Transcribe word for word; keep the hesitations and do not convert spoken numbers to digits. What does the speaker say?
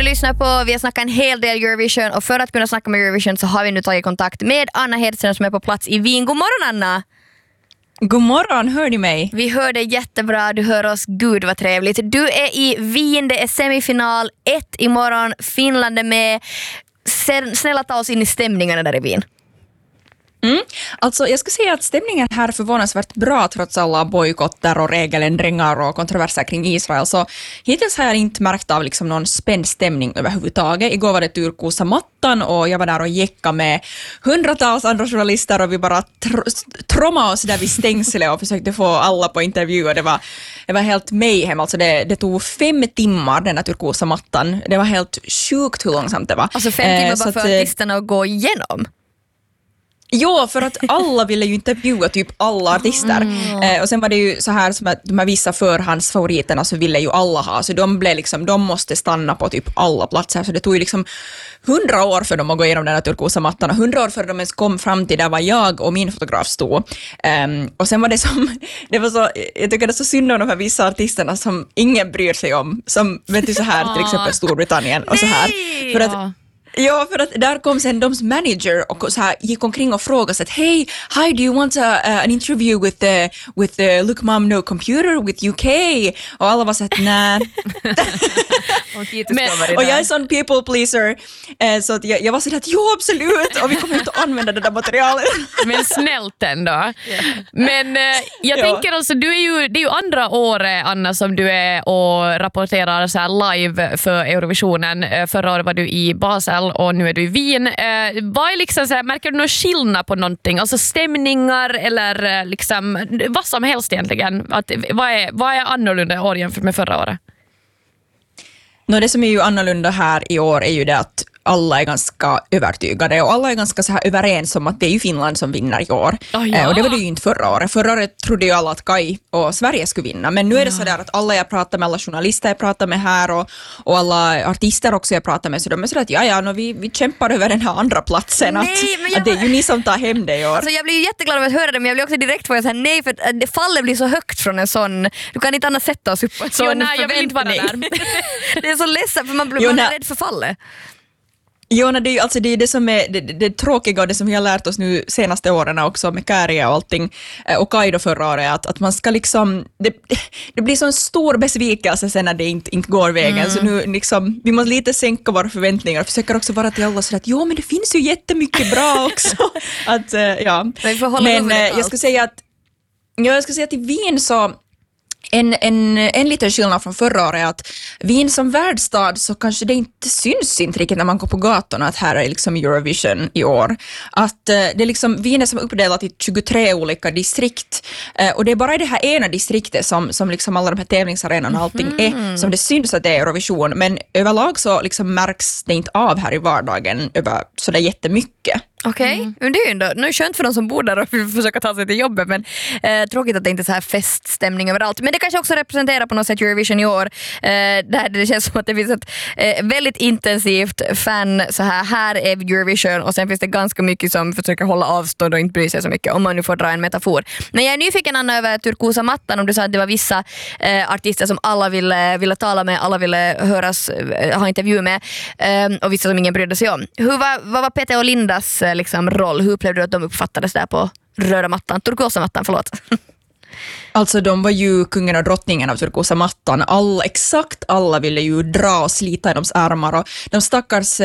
du lyssnar på. Vi har snackat en hel del Eurovision och för att kunna snacka med Eurovision så har vi nu tagit kontakt med Anna Hedström som är på plats i Wien. God morgon Anna! God morgon, hör ni mig? Vi hör dig jättebra, du hör oss. Gud vad trevligt. Du är i Wien, det är semifinal ett imorgon. Finland är med. Snälla ta oss in i stämningarna där i Wien. Mm. Alltså jag skulle säga att stämningen här är förvånansvärt bra trots alla bojkotter och regeländringar och kontroverser kring Israel. Så hittills har jag inte märkt av liksom någon spänd stämning överhuvudtaget. Igår var det turkosa mattan och jag var där och jäckade med hundratals andra journalister och vi bara tr- trommade oss där vid stängslet och försökte få alla på intervju och det var, det var helt mayhem. Alltså det, det tog fem timmar den här turkosa mattan. Det var helt sjukt hur långsamt det var. Alltså fem timmar eh, bara för att, artisterna att gå igenom? Jo, för att alla ville ju intervjua typ alla artister. Mm. Eh, och sen var det ju så här som att de här vissa förhandsfavoriterna så ville ju alla ha. Så de blev liksom, de måste stanna på typ alla platser. Så det tog ju liksom hundra år för dem att gå igenom den här turkosa mattan. Och hundra år för de ens kom fram till där var jag och min fotograf stod. Um, och sen var det som, det var så, jag tycker det är så synd om de här vissa artisterna som ingen bryr sig om. Som, vet du så här, till exempel Storbritannien och så här. För att ja, för att där kom sen doms manager och så här gick omkring och frågade så att hey, hi, do you want a, uh, an interview with the with the Look Mom No Computer with U K? Och alla var så att nej. Men, och jag är sån people pleaser eh, så att jag, jag var så att jo absolut och vi kommer inte att använda det där materialet. Men snällt ändå. Yeah. Men eh, jag ja. tänker alltså du är ju det är ju andra året Anna som du är och rapporterar så här live för Eurovisionen. Eh, förra året var du i Basel och nu är du i Wien. Eh, vad är liksom så här, märker du någon skillnad på någonting? Alltså stämningar eller eh, liksom vad som helst egentligen. Att, vad, är, vad är annorlunda i år jämfört med förra året? No, det som är ju annorlunda här i år är ju det att alla är ganska övertygade och alla är ganska så här överens om att det är ju Finland som vinner i år. Oh, ja. eh, och det var det ju inte förra året. Förra året trodde ju alla att Kai och Sverige skulle vinna. Men nu är det så där att alla jag pratar med, alla journalister jag pratar med här och, och alla artister också jag pratar med, så de är så att ja, ja no, vi, vi kämpar över den här andra platsen. Nej, att, att det är ju ni som tar hem det i år. Alltså, jag blir ju jätteglad av att höra det, men jag blir också direkt för att säga nej, för att det fallet blir så högt från en sån, du kan inte annars sätta oss upp på en sån jo, nej, jag vill inte vara där. Det är så ledsamt för man blir jo, rädd för fallet. Jo, det är ju alltså det, är det som är det, det, det tråkiga och det som vi har lärt oss nu senaste åren också med Käärijä och allting och Kaido förra året att, att man ska liksom det, det blir så en stor besvikelse sen när det inte, inte går vägen mm. så nu liksom vi måste lite sänka våra förväntningar och försöker också vara till alla så att jo men det finns ju jättemycket bra också att ja men, men jag skulle säga att ja, jag skulle säga att i Wien så En, en, en liten skillnad från förra året är att Wien som värdstad så kanske det inte syns inte riktigt när man går på gatorna att här är liksom Eurovision i år. Att uh, det är liksom, Wien är som uppdelat i tjugotre olika distrikt uh, och det är bara i det här ena distriktet som, som liksom alla de här tävlingsarenorna och allting mm. är som det syns att det är Eurovision, men överlag så liksom märks det inte av här i vardagen över så det är jättemycket. Okej, okay. mm. men det är ju ändå, nu är det skönt för de som bor där och vill försöka ta sig till jobbet, men eh, tråkigt att det inte är så här feststämning överallt. Men det kanske också representerar på något sätt Eurovision i år, eh, där det känns som att det finns ett eh, väldigt intensivt fan så här, här är Eurovision och sen finns det ganska mycket som försöker hålla avstånd och inte bry sig så mycket, om man nu får dra en metafor. Men jag är nyfiken Anna över turkosa mattan, om du sa att det var vissa eh, artister som alla ville, ville tala med, alla ville höras, eh, ha intervju med eh, och vissa som ingen brydde sig om. Hur var, vad var Peter och Lindas liksom roll? Hur upplevde du att de uppfattades där på röda mattan, turkosa mattan, förlåt? Alltså de var ju kungen och drottningen av turkosa mattan. Alla, exakt alla ville ju dra och slita i deras armar och de stackars